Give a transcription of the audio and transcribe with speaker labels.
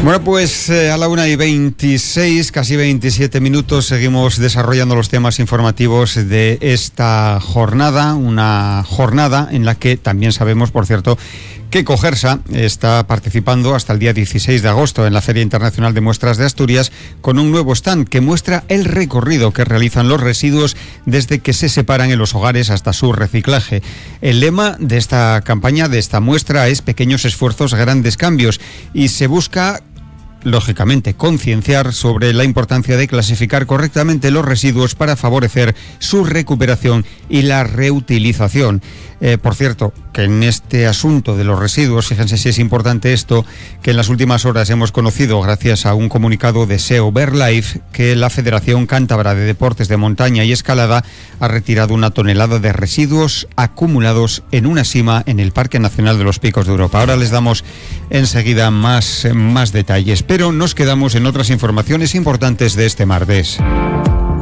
Speaker 1: Bueno, pues a la 1:26, casi 27 minutos, seguimos desarrollando los temas informativos de esta jornada, una jornada en la que también sabemos, por cierto, que Cogersa está participando hasta el día 16 de agosto en la Feria Internacional de Muestras de Asturias con un nuevo stand que muestra el recorrido que realizan los residuos desde que se separan en los hogares hasta su reciclaje. El lema de esta campaña, de esta muestra, es pequeños esfuerzos, grandes cambios, y se busca, lógicamente, concienciar sobre la importancia de clasificar correctamente los residuos para favorecer su recuperación y la reutilización. Por cierto, que en este asunto de los residuos, fíjense si es importante esto, que en las últimas horas hemos conocido, gracias a un comunicado de SEO Verlife, que la Federación Cántabra de Deportes de Montaña y Escalada ha retirado 1 tonelada de residuos acumulados en una sima en el Parque Nacional de los Picos de Europa. Ahora les damos enseguida más detalles, pero nos quedamos en otras informaciones importantes de este martes.